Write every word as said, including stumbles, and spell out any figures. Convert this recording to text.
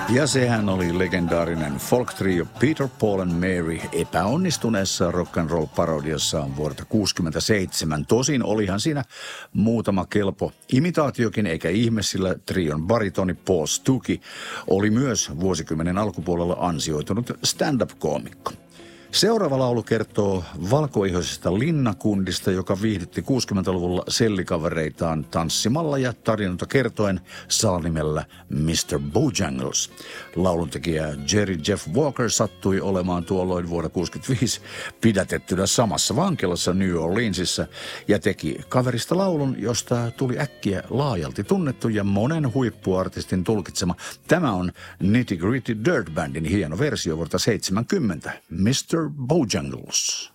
Ja sehän oli legendaarinen folk-trio Peter, Paul and Mary epäonnistuneessa rock'n'roll-parodiassaan vuodelta kuusikymmentäseitsemän. Tosin olihan siinä muutama kelpo imitaatiokin, eikä ihme, sillä trion baritoni Paul Stuckey oli myös vuosikymmenen alkupuolella ansioitunut stand-up-koomikko. Seuraava laulu kertoo valkoihoisesta linnakundista, joka viihdytti kuusikymmentäluvulla sellikavereitaan tanssimalla ja tarinoita kertoen salnimellä mister Bojangles. Lauluntekijä Jerry Jeff Walker sattui olemaan tuolloin vuonna kuusikymmentäviisi pidätettynä samassa vankilassa New Orleansissa ja teki kaverista laulun, josta tuli äkkiä laajalti tunnettu ja monen huippuartistin tulkitsema. Tämä on Nitty Gritty Dirt Bandin hieno versio vuodelta seitsemänkymmentä, mister Bojangles.